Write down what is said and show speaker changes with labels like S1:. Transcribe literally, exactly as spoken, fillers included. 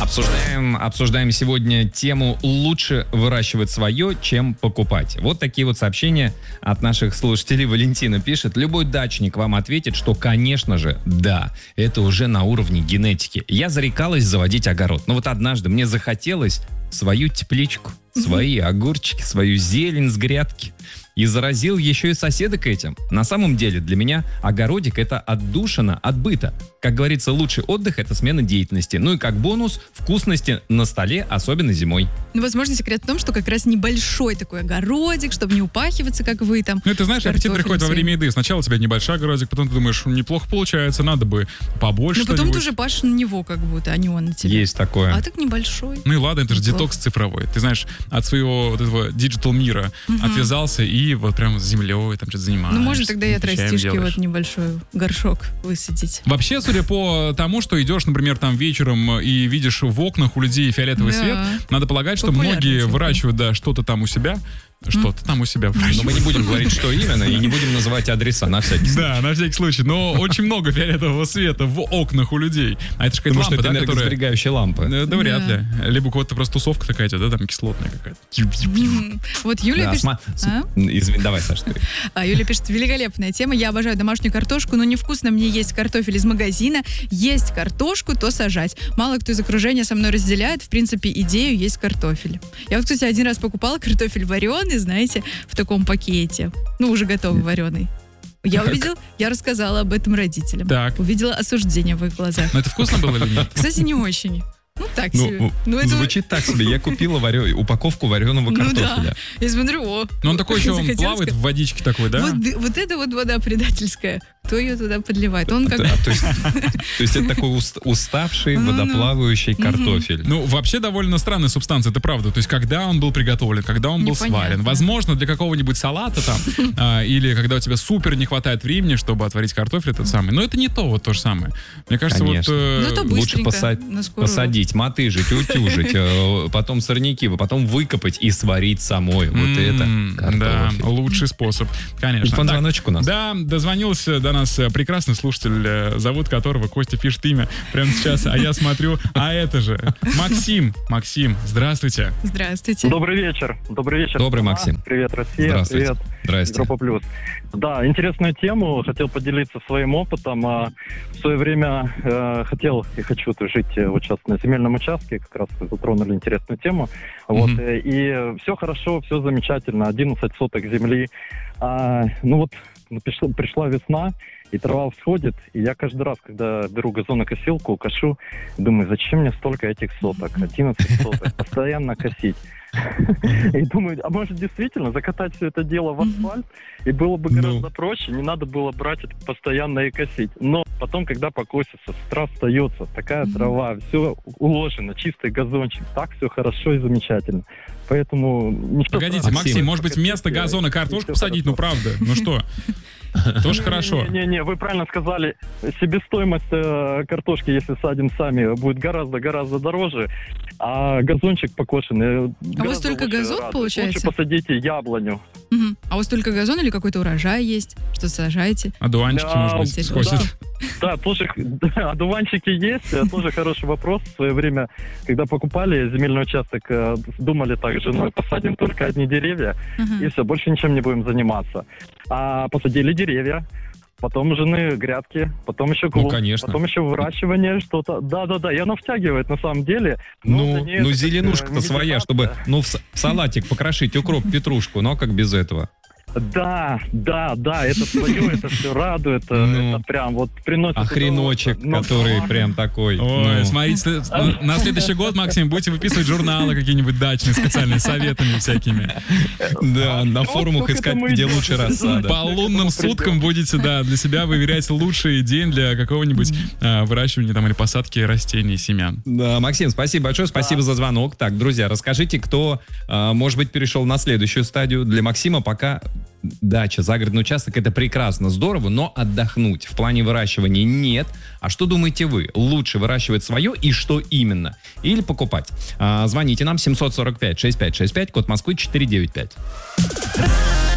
S1: Обсуждаем, обсуждаем сегодня тему «Лучше выращивать свое, чем покупать». Вот такие вот сообщения от наших слушателей. Валентина пишет: любой дачник вам ответит, что, конечно же, да, это уже на уровне генетики. Я зарекалась заводить огород, но вот однажды мне захотелось свою тепличку, свои огурчики, свою зелень с грядки. И заразил еще и соседок этим. На самом деле для меня огородик — это отдушина от быта. Как говорится, лучший отдых — это смена деятельности. Ну и как бонус — вкусности на столе, особенно зимой.
S2: Ну, возможно, секрет в том, что как раз небольшой такой огородик, чтобы не упахиваться, как вы там.
S3: Ну, ты знаешь, аппетит приходит во время еды. Сначала у тебя небольшой огородик, потом ты думаешь, неплохо получается, надо бы побольше.
S2: Ну, потом ты уже пашешь на него как будто, а не он на тебя.
S1: Есть такое.
S2: А так небольшой.
S3: Ну и ладно, это же детокс цифровой. Ты знаешь, от своего вот этого диджитал мира угу. отвязался и вот прям с землей там что-то занимаешься.
S2: Ну, можно тогда и от растишки вот небольшой горшок высадить.
S3: Вообще, судя по тому, что идешь, например, там вечером и видишь в окнах у людей фиолетовый да. свет, надо полагать, что многие типа. выращивают да, что-то там у себя. Что-то там у себя выращивают.
S1: Но мы не будем говорить, что именно, и не будем называть адреса на всякий случай.
S3: Да, на всякий случай. Но очень много фиолетового света в окнах у людей. А это же какая-то лампа,
S1: да,
S3: энергосберегающая
S1: лампа.
S3: Да, вряд ли. Либо у кого-то просто тусовка такая идет, да, там кислотная какая-то.
S2: Вот Юля пишет...
S1: Извини, давай, Саша, ты.
S2: Юля пишет: великолепная тема. Я обожаю домашнюю картошку, но невкусно мне есть картофель из магазина. Есть картошку, то сажать. Мало кто из окружения со мной разделяет, в принципе, идею есть картофель. Я вот, кстати, один раз покупала картофель вареный, знаете, в таком пакете. Ну, уже готовый, вареный. Я увидела, я рассказала об этом родителям.
S3: Так.
S2: Увидела осуждение в их глазах.
S3: Но это вкусно было или нет?
S2: Кстати, не очень. Ну, так
S1: ну,
S2: себе. Ну,
S1: звучит это... так себе. Я купила варе... упаковку вареного картофеля.
S2: Ну да. Я смотрю, о.
S3: Но он такой еще, он плавает в водичке такой, да?
S2: Вот, вот это вот вода предательская. Кто ее туда подливает? Он как...
S1: А, то, есть, то есть это такой уставший, водоплавающий картофель.
S3: Ну, вообще довольно странная субстанция, это правда. То есть когда он был приготовлен, когда он был сварен. Возможно, для какого-нибудь салата там, а, или когда у тебя супер не хватает времени, чтобы отварить картофель, этот самый. Но это не то вот то же самое. Мне кажется,
S1: Конечно.
S3: вот...
S2: Э...
S1: Лучше посад... посадить, мотыжить, утюжить, потом сорняки, потом выкопать и сварить самой. Вот это картофель.
S3: Да, лучший способ, конечно.
S1: Телефон-звоночек у нас.
S3: Да, дозвонился до нас прекрасный слушатель, зовут которого, Костя пишет имя прямо сейчас, а я смотрю, а это же Максим. Максим, здравствуйте.
S2: Здравствуйте.
S4: Добрый вечер. Добрый вечер.
S1: Добрый, Максим.
S4: Привет, Россия.
S1: Здравствуйте.
S4: Привет.
S1: Здрасте.
S4: Группа Плюс. Да, интересную тему. Хотел поделиться своим опытом. В свое время э, хотел и хочу жить вот сейчас на земельном участке. Как раз затронули интересную тему. Вот, mm-hmm. И, и все хорошо, все замечательно. одиннадцать соток земли. А, ну вот пришла, пришла весна, и трава всходит. И я каждый раз, когда беру газонокосилку, кашу, думаю, зачем мне столько этих соток? одиннадцать соток. Постоянно косить. И думаю, а может действительно закатать все это дело в асфальт, и было бы гораздо ну. проще, не надо было брать это постоянно и косить. Но потом, когда покосится, с трав остается такая mm-hmm. трава, все уложено, чистый газончик, так все хорошо и замечательно. Поэтому...
S3: Погодите, Максим, Максим, может быть, вместо газона картошку посадить? Ну, правда, ну что? Тоже хорошо.
S4: Не-не-не, вы правильно сказали, себестоимость э, картошки, если садим сами, будет гораздо-гораздо дороже, а газончик покошенный...
S2: А у вас только газон, радует. Получается?
S4: Лучше посадите яблоню.
S2: Угу. А у вас только газон или какой-то урожай есть? Что сажаете?
S3: Одуванчики, да, может быть, скосят?
S4: Да, тоже, да, одуванчики есть, тоже хороший вопрос. В свое время, когда покупали земельный участок, думали так, женой посадим только одни деревья, uh-huh. и все, больше ничем не будем заниматься. А посадили деревья, потом жены грядки, потом еще клуб,
S1: ну,
S4: потом еще выращивание, что-то. Да-да-да, и оно втягивает на самом деле.
S1: Ну, ну зеленушка-то своя, чтобы ну, в салатик покрошить укроп, петрушку, но как без этого?
S4: Да, да, да, это свое, это все радует, ну, это прям вот приносит...
S1: А хреночек, но... который прям такой...
S3: Ой, ну. смотрите, на следующий год, Максим, будете выписывать журналы какие-нибудь дачные, специальные, советами всякими.
S1: Да, на форумах искать, где лучше рассада.
S3: По лунным суткам будете, да, для себя выверять лучший день для какого-нибудь выращивания там или посадки растений, семян.
S1: Да, Максим, спасибо большое, спасибо за звонок. Так, друзья, расскажите, кто, может быть, перешел на следующую стадию. Для Максима пока... Дача, загородный участок — это прекрасно, здорово, но отдохнуть в плане выращивания нет. А что думаете вы? Лучше выращивать свое и что именно? Или покупать? А, звоните нам семь сорок пять шестьдесят пять шестьдесят пять, код Москвы четыреста девяносто пять.